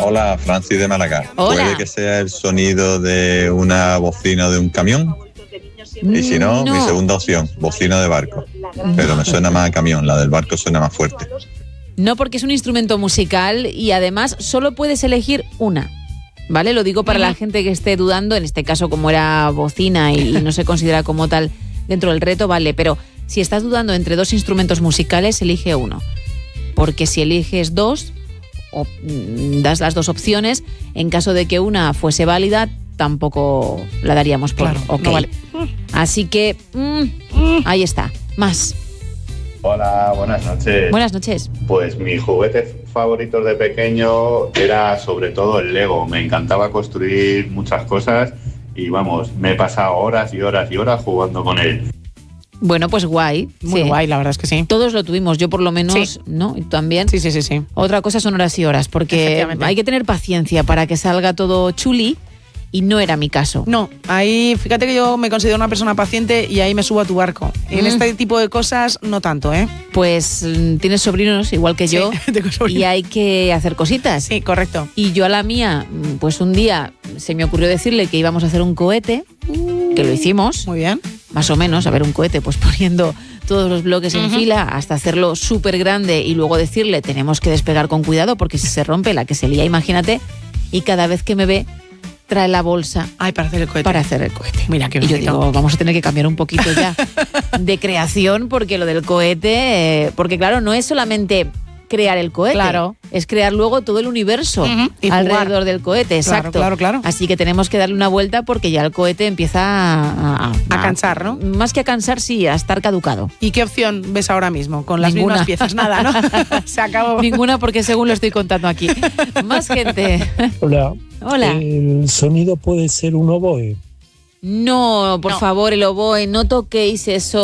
Hola, Francis de Málaga. Hola. ¿Puede que sea el sonido de una bocina de un camión? Y si no, mi segunda opción, bocina de barco. Pero me suena más a camión, la del barco suena más fuerte. No, porque es un instrumento musical y además solo puedes elegir una. ¿Vale? Lo digo para la gente que esté dudando, en este caso como era bocina y no se considera como tal dentro del reto, vale, pero si estás dudando entre dos instrumentos musicales, elige uno. Porque si eliges dos, o das las dos opciones, en caso de que una fuese válida, tampoco la daríamos por ok. No vale. Así que, ahí está. Más. Hola, buenas noches. Buenas noches. Pues mi juguete favorito de pequeño era sobre todo el Lego. Me encantaba construir muchas cosas y vamos, me he pasado horas y horas y horas jugando con él. Bueno, pues guay. Muy guay, la verdad es que sí. Todos lo tuvimos, yo por lo menos, Sí. ¿no? ¿Y tú también? Sí. Otra cosa son horas y horas, porque hay que tener paciencia para que salga todo chuli. Y no era mi caso. No, ahí fíjate que yo me considero una persona paciente y ahí me subo a tu barco. Y en este tipo de cosas no tanto, ¿eh? Pues tienes sobrinos igual que yo tengo sobrinos. Y hay que hacer cositas. Sí, correcto. Y yo a la mía, pues un día se me ocurrió decirle que íbamos a hacer un cohete, que lo hicimos. Muy bien. Más o menos, a ver, un cohete, pues poniendo todos los bloques en fila hasta hacerlo súper grande y luego decirle tenemos que despegar con cuidado porque si se rompe la que se lía, imagínate. Y cada vez que me ve trae la bolsa para hacer el cohete. Para hacer el cohete. Mira qué y yo bonito. digo, vamos a tener que cambiar un poquito ya de creación porque lo del cohete, porque claro, no es solamente crear el cohete, Claro. es crear luego todo el universo Y alrededor jugar. del cohete, exacto. Claro. Así que tenemos que darle una vuelta porque ya el cohete empieza a cansar, ¿no? Más que a cansar, sí, a estar caducado. ¿Y qué opción ves ahora mismo? Con las Ninguna. mismas piezas, nada, ¿no? Se acabó. Ninguna porque según lo estoy contando aquí. Más gente. Hola. Hola. El sonido puede ser un oboe. No, por favor, el oboe, no toquéis eso.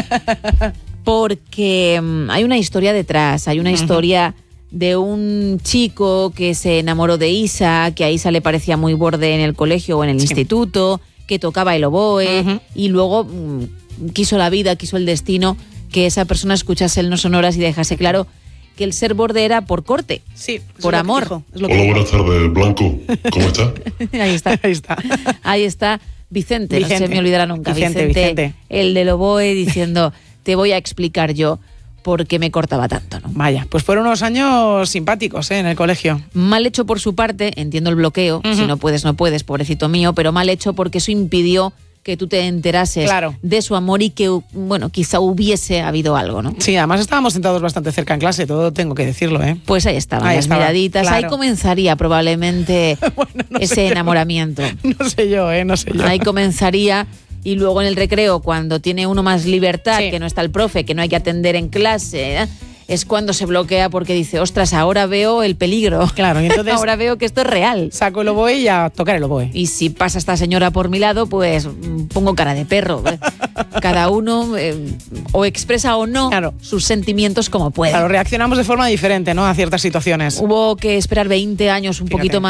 Porque hay una historia detrás, hay una historia de un chico que se enamoró de Isa, que a Isa le parecía muy borde en el colegio o en el instituto, que tocaba el oboe y luego quiso la vida, quiso el destino que esa persona escuchase el No Sonoras y dejase claro que el ser borde era por corte, por amor. Hola, buenas tardes, Blanco. ¿Cómo está? Ahí está Vicente, no se Vicente. me olvidará nunca. Vicente. El del oboe diciendo, te voy a explicar yo por qué me cortaba tanto, ¿no? Vaya, pues fueron unos años simpáticos, en el colegio. Mal hecho por su parte, entiendo el bloqueo, si no puedes, pobrecito mío, pero mal hecho porque eso impidió que tú te enterases de su amor y que, bueno, quizá hubiese habido algo, ¿no? Sí, además estábamos sentados bastante cerca en clase, todo tengo que decirlo, ¿eh? Pues ahí estaban Ahí las estaba, miraditas, claro. ahí comenzaría probablemente ese enamoramiento. No sé yo. Ahí comenzaría y luego en el recreo, cuando tiene uno más libertad, que no está el profe, que no hay que atender en clase, es cuando se bloquea porque dice, ostras, ahora veo el peligro. Claro, y entonces ahora veo que esto es real. Saco el oboe y a tocar el oboe. Y si pasa esta señora por mi lado, pues pongo cara de perro. Cada uno o expresa o no sus sentimientos como puede. Claro, reaccionamos de forma diferente, ¿no? A ciertas situaciones. Hubo que esperar 20 años, un poquito más.